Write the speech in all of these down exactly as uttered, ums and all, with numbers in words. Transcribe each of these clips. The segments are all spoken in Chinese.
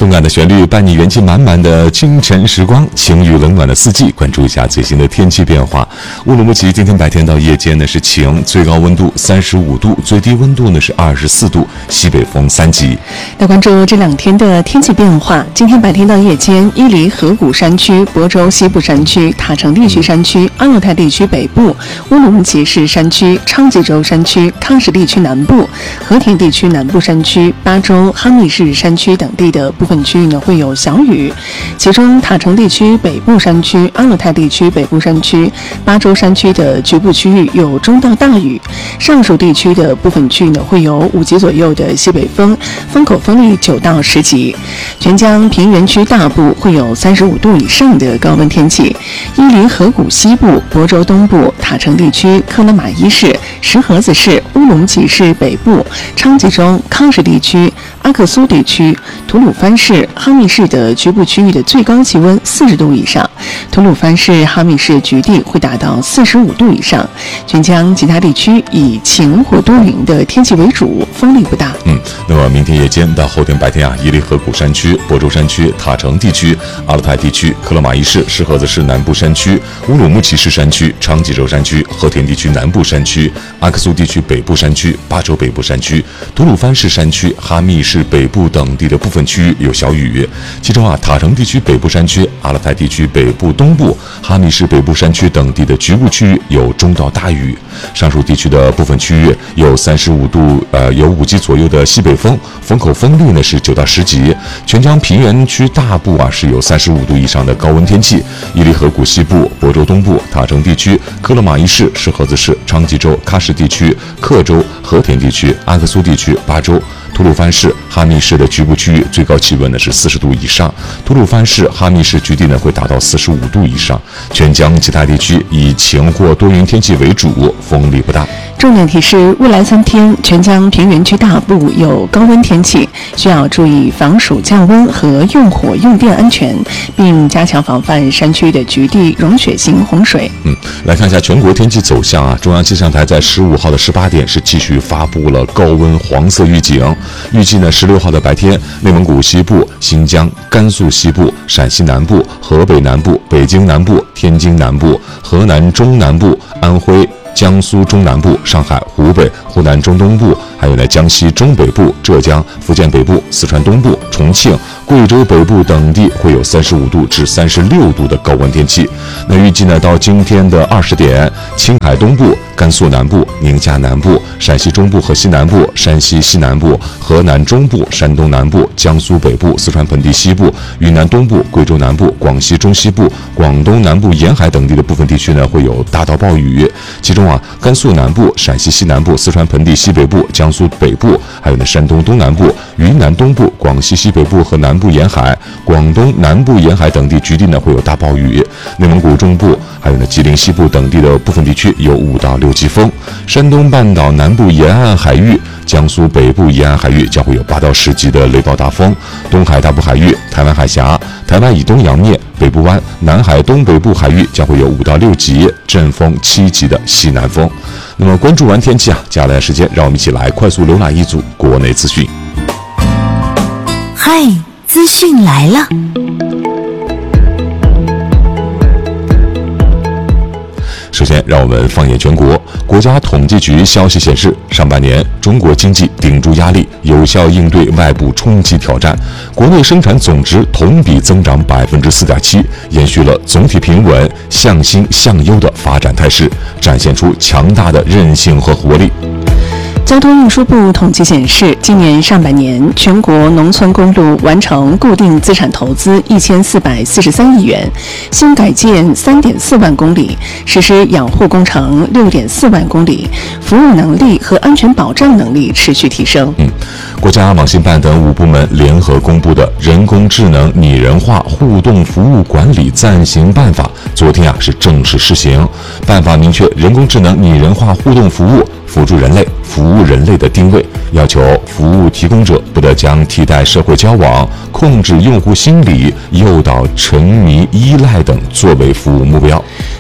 动感的旋律伴你元气满满的清晨时光，晴雨冷暖的四季。关注一下最新的天气变化。乌鲁木齐今天白天到夜间呢是晴，最高温度三十五度，最低温度呢是二十四度，西北风三级。 来关注这两天的天气变化。今天白天到夜间，伊犁河谷山区、亳州西部山区、塔城地区山区、阿勒泰地区北部、乌鲁木齐市山区、昌吉州山区、康什地区南部、和田地区南部山区、巴州、哈密市山区等地的部分区域呢会有小雨，其中塔城地区北部山区、阿勒泰地区北部山区、巴州山区的局部区域有中到大雨，上述地区的部分区域呢会有五级左右的西北风，风口风力九到十级。全江平原区大部会有三十五度以上的高温天气，伊犁河谷西部、亳州东部、塔城地区、克勒玛依市、石河子市、乌鲁木齐市北部、昌吉州、康什地区、阿克苏地区、吐鲁番市、哈密市的局部区域的最高气温四十度以上，吐鲁番市、哈密市局地会达到四十五度以上。全江其他地区以晴或多云的天气为主，风力不大。 嗯，那么明天夜间到后天白天啊，伊犁河谷山区、亳州山区、塔城地区、阿勒泰地区、克勒玛依市、石河子市南部山区、乌鲁木齐市山区、昌吉州山区、和田地区南部山区、阿克苏地区北部山区、巴州北部山区、吐鲁番市山区、哈密市北部等地的部分区域有小雨，其中啊，塔城地区北部山区、阿勒泰地区北部东部、哈密市北部山区等地的局部区域有中到大雨。上述地区的部分区域有三十五度，呃，有五级左右的西北风，风口风力呢是九到十级。全江平原区大部啊是有三十五度以上的高温天气。伊犁河谷西部、亳州东部、塔城地区、克勒玛依市、石河子市、昌吉州、喀什地区、克州、和田地区、阿克苏地区、巴州、吐鲁番市、哈密市的局部区域最高气温呢是四十度以上，吐鲁番市、哈密市局地呢会达到四十五度以上。全江其他地区以晴或多云天气为主，风力不大。 重点提示：未来三天，全江平原区大部有高温天气，需要注意防暑降温和用火用电安全，并加强防范山区的局地融雪性洪水。 嗯，来看一下全国天气走向啊。中央气象台在十五号的十八点是继续发布了高温黄色预警，预计呢十六号的白天，内蒙古西部、新疆、甘肃西部、陕西南部、河北南部、北京南部、天津南部、河南中南部、安徽、江苏中南部、上海、湖北、湖南中东部，还有呢江西中北部、浙江、福建北部、四川东部、重庆、贵州北部等地会有三十五度至三十六度的高温天气。那预计呢到今天的二十点，青海东部、甘肃南部、宁夏南部、陕西中部和西南部、山西西南部、河南中部、山东南部、江苏北部、四川盆地西部、云南东部、贵州南部、广西中西部、广东南部沿海等地的部分地区呢会有大到暴雨，其中啊，甘肃南部、陕西西南部、四川盆地西北部、江苏北部，还有呢山东东南部、云南东部、广西西北部和南部沿海、广东南部沿海等地局地呢会有大暴雨。内蒙古中部，还有呢吉林西部等地的部分地区有五到六级风。山东半岛南部沿岸海域、江苏北部沿岸海域将会有八到十级的雷暴大风。东海大部海域、台湾海峡、台湾以东洋面、北部湾、南海东北部海域将会有五到六级，阵风七级的西南风。那么关注完天气啊，接下来的时间让我们一起来快速浏览一组国内资讯。 嗨，资讯来了。 首先，让我们放眼全国。国家统计局消息显示，上半年中国经济顶住压力，有效应对外部冲击挑战，国内生产总值同比增长百分之四点七，延续了总体平稳、向新向优的发展态势，展现出强大的韧性和活力。 交通运输部统计显示，今年上半年全国农村公路完成固定资产投资一千四百四十三亿元，新改建三点四万公里，实施养护工程六点四万公里，服务能力和安全保障能力持续提升。 嗯，国家网信办等五部门联合公布的《人工智能拟人化互动服务管理暂行办法》昨天啊是正式施行。办法明确人工智能拟人化互动服务辅助人类、服务人类的定位，要求服务提供者不得将替代社会交往、控制用户心理、诱导沉迷依赖等作为服务目标。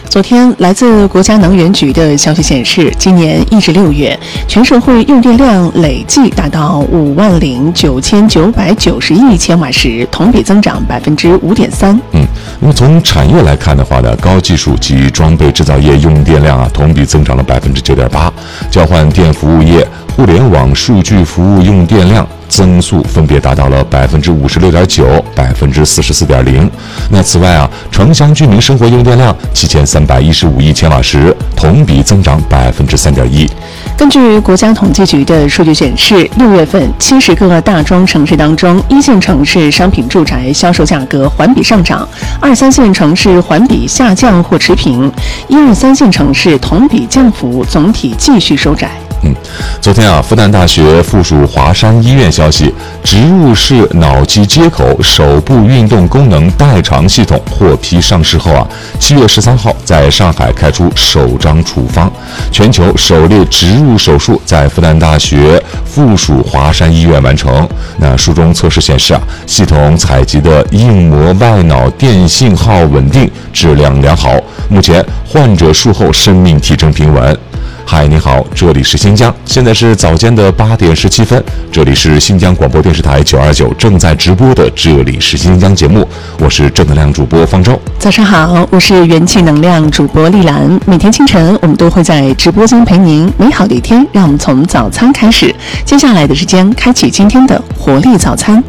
昨天，来自国家能源局的消息显示，今年一至六月，全社会用电量累计达到五万零九千九百九十亿千瓦时，同比增长百分之五点三。 嗯，那么从产业来看的话呢，高技术及装备制造业用电量啊，同比增长了百分之九点八，交换电服务业、互联网数据服务用电量增速分别达到了百分之五十六点九、百分之四十四点零。那此外啊，城乡居民生活用电量七千三百一十五亿千瓦时，同比增长百分之三点一。 根据国家统计局的数据显示，六月份七十个大中城市当中，一线城市商品住宅销售价格环比上涨，二三线城市环比下降或持平，一二三线城市同比降幅总体继续收窄。 嗯，昨天啊，复旦大学附属华山医院消息，植入式脑机接口手部运动功能代偿系统获批上市后啊，七月十三号在上海开出首张处方，全球首例植入手术在复旦大学附属华山医院完成。那书中测试显示啊，系统采集的硬膜外脑电信号稳定，质量良好，目前患者术后生命体征平稳。嗨，你好，这里是新疆，现在是早间的八点十七分，这里是新疆广播电视台九二九正在直播的这里是新疆节目，我是正能量主播方舟。 早上好，我是元气能量主播丽兰。每天清晨我们都会在直播间陪您，美好的一天让我们从早餐开始，接下来的时间开启今天的活力早餐。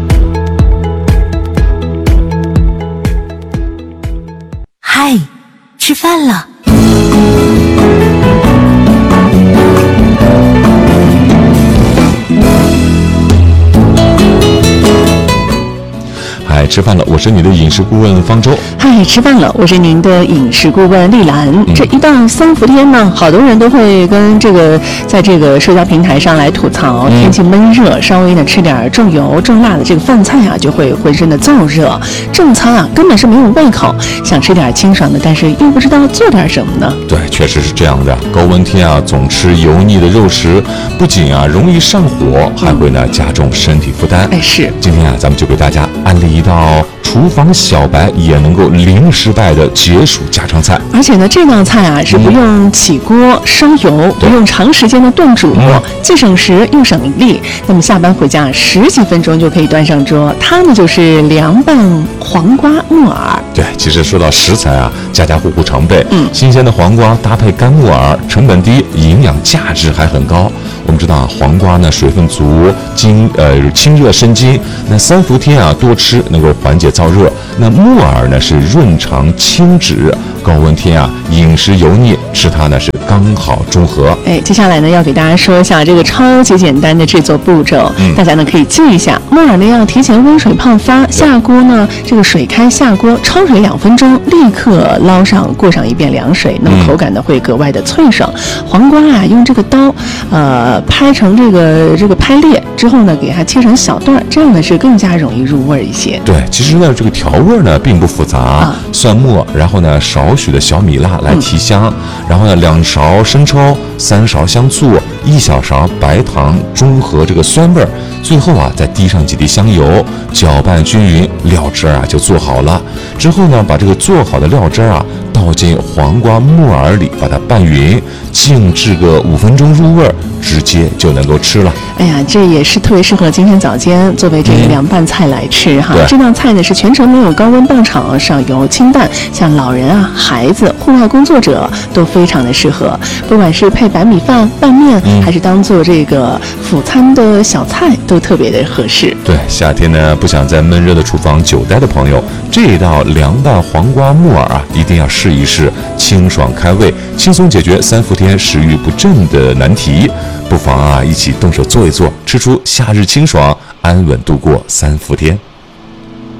嗨，吃饭了。 嗨，吃饭了，我是你的饮食顾问方舟。 嗨，吃饭了，我是您的饮食顾问丽兰。嗯、这一到三伏天呢，好多人都会跟这个在这个社交平台上来吐槽，嗯、天气闷热，稍微呢吃点重油重辣的这个饭菜啊，就会浑身的燥热。正餐啊，根本是没有胃口，想吃点清爽的，但是又不知道做点什么呢？对， 确实是这样的。高温天啊，总吃油腻的肉食，不仅啊容易上火，还会呢加重身体负担。 哎，是。 今天啊，咱们就给大家安利一道厨房小白也能够零失败的解暑家常菜。 而且呢，这道菜啊是不用起锅烧油，嗯、不用长时间的炖煮，嗯、既省时又省力。那么下班回家十几分钟就可以端上桌。它呢就是凉拌黄瓜木耳。 对，其实说到食材啊，家家户户常备。嗯，新鲜的黄瓜搭配干木耳，成本低，营养价值还很高。我们知道啊，黄瓜呢水分足，经呃清热生津。那三伏天啊多吃能够缓解燥热。那木耳呢是润肠清脂，高温天啊饮食油腻，吃它呢是刚好中和。 哎，接下来呢要给大家说一下这个超级简单的制作步骤，嗯、大家呢可以记一下。木耳呢要提前温水泡发，下锅呢这个水开下锅焯水两分钟，立刻捞上过上一遍凉水，那么口感呢会格外的脆爽。黄瓜啊用这个刀呃拍成这个这个拍裂之后呢，给它切成小段，这样呢是更加容易入味一些。 对，其实呢这个调味呢并不复杂，啊、蒜末，然后呢少许的小米辣来提香，嗯、然后呢两勺生抽，三勺香醋，一小勺白糖，中和这个酸味儿。最后啊再滴上几滴香油，搅拌均匀，料汁啊就做好了。之后呢把这个做好的料汁啊倒进黄瓜木耳里，把它拌匀，静置个五分钟入味，直接就能够吃了。 哎呀，这也是特别适合今天早间作为这个凉拌菜来吃哈。这道菜呢是全程没有高温爆炒，少油清淡，像老人啊、孩子、户外工作者都非常的适合。不管是配白米饭、拌面，嗯、还是当做这个辅餐的小菜，都特别的合适。 对，夏天呢不想在闷热的厨房久待的朋友，这道凉拌黄瓜木耳啊，一定要试一试，清爽开胃，轻松解决三伏天食欲不振的难题。不妨啊，一起动手做一做，吃出夏日清爽，安稳度过三伏天。